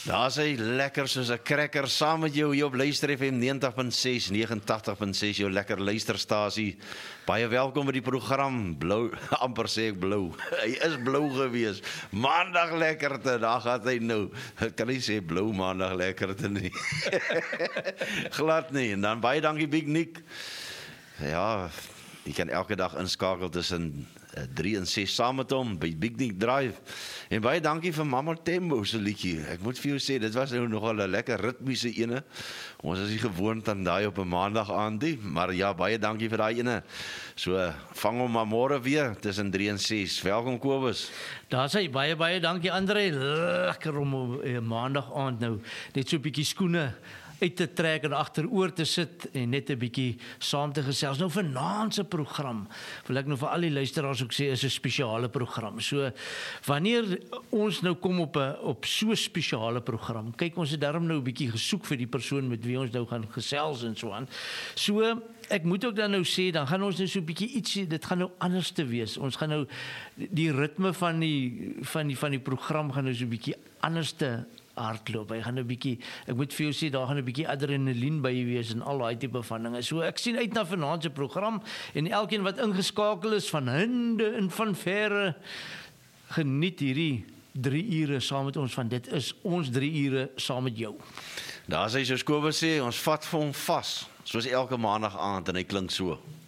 Daar is hy lekker soos 'n cracker saam met jou hier op Luister FM 90.6, 89.6, jou lekker luisterstasie. Baie welkom by die program Blou, amper sê ek blou. Hy is blou gewees. Maandag lekkerte, daar gaat hy nou. Ek kan nie sê blou maandag lekkerte nie. Glad nie. En dan baie dankie Big Nick. Ja, jy kan elke dag inskakel tussen 3 en 6 saam met hom by Big Nick Drive. En baie dankie vir Mama Tembo se liedjie. Ek moet vir jou sê, dit was nou nogal 'n lekker ritmiese ene. Ons is nie gewoond aan daai op 'n maandag aand nie, maar ja, baie dankie vir daai ene. So, vang hom maar môre weer tussen 3 en 6. Welkom Kobus. Daar sê baie dankie André. Lekker om op maandag aand nou net so 'n bietjie skoene uit te trek en agteroor te sit en net 'n bietjie saam te gesels. Nou vanaand se program, wil ek nou vir al die luisteraars ook sê, is 'n spesiale program. So wanneer ons nou kom op so 'n spesiale program, kyk ons het daarom nou 'n bietjie gesoek vir die persoon met wie ons nou gaan gesels en so aan. So ek moet ook dan nou sê, dan gaan ons nou so 'n bietjie ietsie, dit gaan nou anders te wees. Ons gaan nou die ritme van die program gaan nou so 'n bietjie anders te hardloop. Hy gaan 'n bietjie, ek moet vir jou sê, daar gaan 'n bietjie adrenalien by wees en al daai tipe van dinge. So ek sien uit na vanaand se program en elkeen wat ingeskakel is van hinde en van verre, geniet hierdie 3 ure saam met ons, van dit is ons 3 ure saam met jou. Daar sê soos Kobus sê, ons vat vir hom vas, soos elke maandag aand en hy klink so.